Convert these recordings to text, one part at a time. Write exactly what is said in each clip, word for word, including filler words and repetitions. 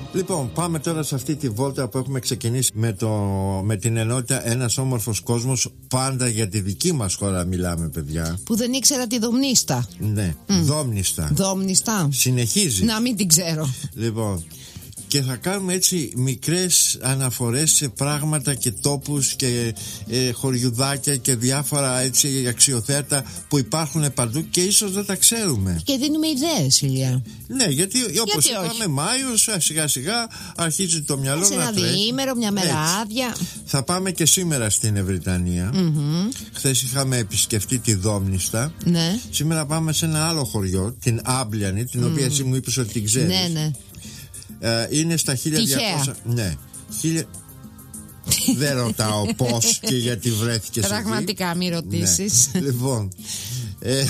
Λοιπόν, πάμε τώρα σε αυτή τη βόλτα που έχουμε ξεκινήσει με, το, με την ενότητα Ένας Όμορφος Κόσμος. Πάντα για τη δική μας χώρα μιλάμε, παιδιά. Που δεν ήξερα τη Δομνίστα. Ναι, mm. Δόμνιστα. Δόμνιστα. Συνεχίζει. Να μην την ξέρω. Λοιπόν, και θα κάνουμε έτσι μικρές αναφορές σε πράγματα και τόπους και ε, χωριουδάκια και διάφορα έτσι αξιοθέατα που υπάρχουν παντού και ίσως δεν τα ξέρουμε. Και δίνουμε ιδέες, Ηλία. Ναι, γιατί όπως γιατί είπαμε, Μάιος σιγά σιγά αρχίζει το μυαλό σε να ένα τρέχει. διήμερο, μια μέρα Έτσι. άδεια. Θα πάμε και σήμερα στην Ευρυτανία. Mm-hmm. Χθες είχαμε επισκεφτεί τη Δόμνιστα. Ναι. Σήμερα πάμε σε ένα άλλο χωριό, την Άμπλιανη, την mm. οποία εσύ μου είπες ότι την ξέρεις. Ναι, ναι. Uh, είναι στα χίλια διακόσια. Ναι. Χίλια... Δεν ρωτάω πώς και γιατί βρέθηκες εκεί. Πραγματικά μη ρωτήσεις. Ναι. Λοιπόν ε,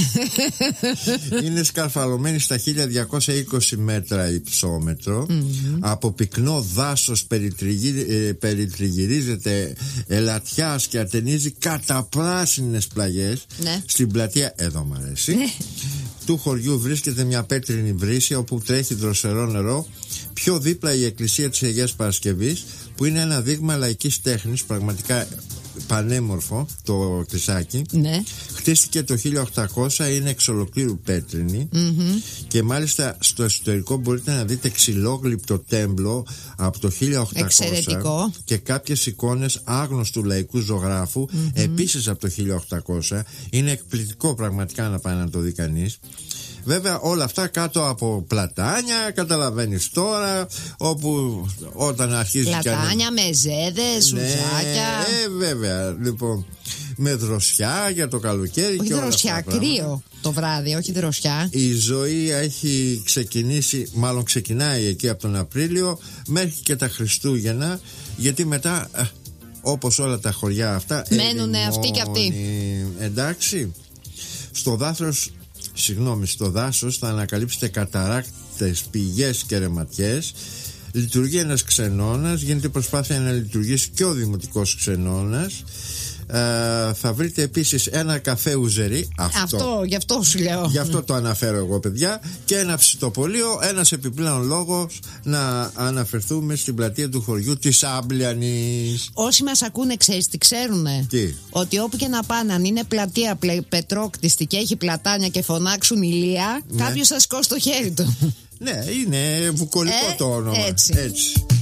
είναι σκαρφαλωμένη στα χίλια διακόσια είκοσι μέτρα υψόμετρο. Mm-hmm. Από πυκνό δάσος περιτριγυρι, ε, περιτριγυρίζεται ελατιάς και ατενίζει καταπράσινες πλαγιές. Ναι. Στην πλατεία, εδώ μ' αρέσει, ναι, του χωριού βρίσκεται μια πέτρινη βρύση όπου τρέχει δροσερό νερό. Πιο δίπλα η εκκλησία της Αγίας Παρασκευής, που είναι ένα δείγμα λαϊκής τέχνης, πραγματικά πανέμορφο το κτησάκι. Ναι. Χτίστηκε το χίλια οκτακόσια, είναι εξ ολοκλήρου πέτρινη. Mm-hmm. Και μάλιστα στο εσωτερικό μπορείτε να δείτε ξυλόγλυπτο τέμπλο από το χίλια οκτακόσια. Εξαιρετικό. Και κάποιες εικόνες άγνωστου λαϊκού ζωγράφου, mm-hmm, επίσης από το χίλια οκτακόσια. Είναι εκπληκτικό πραγματικά να πάει να το δει κανείς. Βέβαια όλα αυτά κάτω από πλατάνια, καταλαβαίνεις τώρα, όπου όταν αρχίζει πλατάνια, με ζέδες, σουζάκια. Ναι, ε, βέβαια, λοιπόν, με δροσιά για το καλοκαίρι. Όχι και δροσιά, όλα αυτά κρύο το βράδυ, όχι δροσιά. Η ζωή έχει ξεκινήσει, μάλλον ξεκινάει εκεί από τον Απρίλιο μέχρι και τα Χριστούγεννα, γιατί μετά, όπως όλα τα χωριά αυτά, μένουνε αυτοί και αυτοί. Εντάξει, στο δάθος Συγγνώμη, στο δάσος θα ανακαλύψετε καταράκτες, πηγές και ρεματιές. Λειτουργεί ένας ξενώνας, γίνεται προσπάθεια να λειτουργήσει και ο δημοτικός ξενώνας. Ε, θα βρείτε επίσης ένα καφέ ουζερί. Αυτό, αυτό, γι' αυτό σου λέω. Γι' αυτό το αναφέρω εγώ, παιδιά. Και ένα ψητοπολείο, ένας επιπλέον λόγος να αναφερθούμε στην πλατεία του χωριού της Άμπλιανης. Όσοι μας ακούνε, ξέρεις τι ξέρουνε? Τι? Ότι όπου και να πάνε, αν είναι πλατεία πλε, πετρόκτιστη και έχει πλατάνια και φωνάξουν Ηλία, ναι, κάποιος θα σηκώσει το χέρι του. Ναι, είναι βουκολικό ε, το όνομα. Έτσι. Έτσι.